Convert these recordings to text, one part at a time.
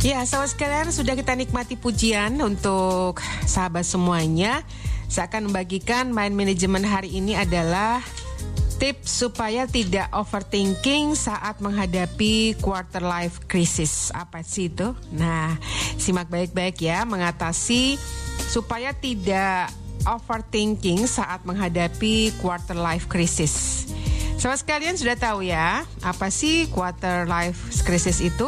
Ya, sahabat sekalian, sudah kita nikmati pujian untuk sahabat semuanya. Saya akan membagikan mind management hari ini adalah tips supaya tidak overthinking saat menghadapi quarter life crisis. Apa sih itu? Nah, simak baik-baik ya, mengatasi supaya tidak overthinking saat menghadapi quarter life crisis. Sahabat sekalian sudah tahu ya, apa sih quarter life crisis itu?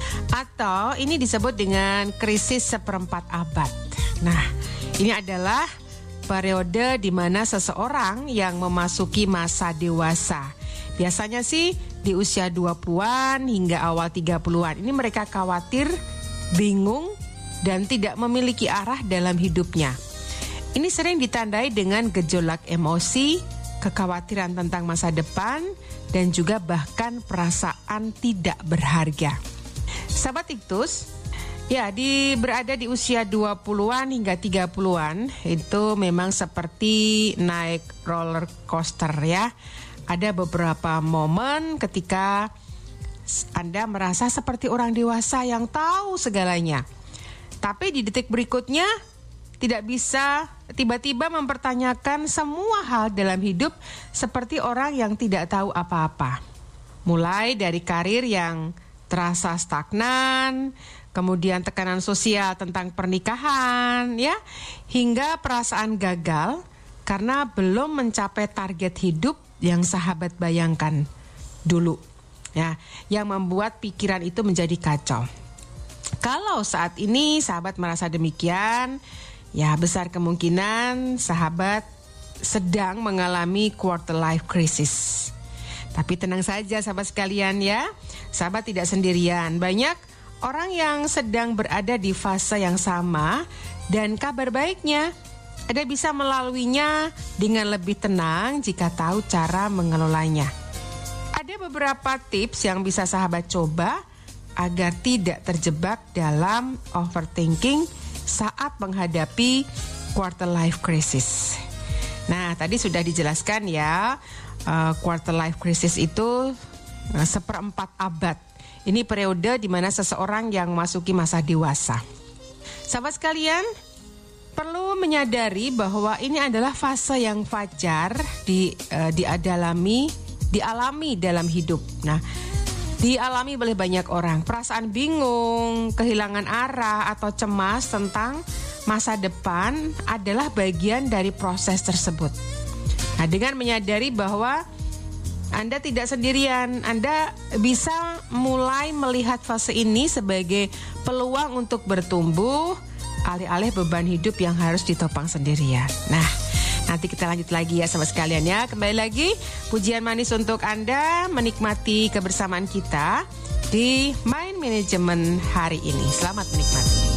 Atau ini disebut dengan krisis seperempat abad. Nah, ini adalah periode di mana seseorang yang memasuki masa dewasa. Biasanya sih di usia 20-an hingga awal 30-an. Ini mereka khawatir, bingung, dan tidak memiliki arah dalam hidupnya. Ini sering ditandai dengan gejolak emosi, kekhawatiran tentang masa depan, dan juga bahkan perasaan tidak berharga. Sahabat Iktus, ya berada di usia 20-an hingga 30-an itu memang seperti naik roller coaster ya. Ada beberapa momen ketika Anda merasa seperti orang dewasa yang tahu segalanya. Tapi di detik berikutnya tidak bisa tiba-tiba mempertanyakan semua hal dalam hidup seperti orang yang tidak tahu apa-apa. Mulai dari karir yang terasa stagnan, kemudian tekanan sosial tentang pernikahan, ya, hingga perasaan gagal karena belum mencapai target hidup yang sahabat bayangkan dulu, ya, yang membuat pikiran itu menjadi kacau. Kalau saat ini sahabat merasa demikian, ya besar kemungkinan sahabat sedang mengalami quarter life crisis. Tapi tenang saja sahabat sekalian ya, sahabat tidak sendirian. Banyak orang yang sedang berada di fase yang sama dan kabar baiknya Anda bisa melaluinya dengan lebih tenang jika tahu cara mengelolanya. Ada beberapa tips yang bisa sahabat coba agar tidak terjebak dalam overthinking saat menghadapi quarter life crisis. Nah, tadi sudah dijelaskan ya, quarter life crisis itu seperempat abad. Ini periode di mana seseorang yang memasuki masa dewasa. Sahabat sekalian, perlu menyadari bahwa ini adalah fase yang wajar dialami dalam hidup. Nah, dialami oleh banyak orang. Perasaan bingung, kehilangan arah, atau cemas tentang masa depan adalah bagian dari proses tersebut. Nah, dengan menyadari bahwa Anda tidak sendirian, Anda bisa mulai melihat fase ini sebagai peluang untuk bertumbuh, alih-alih beban hidup yang harus ditopang sendirian. Nah, nanti kita lanjut lagi ya sahabat sekalian ya. Kembali lagi, pujian manis untuk Anda menikmati kebersamaan kita di Mind Management hari ini. Selamat menikmati.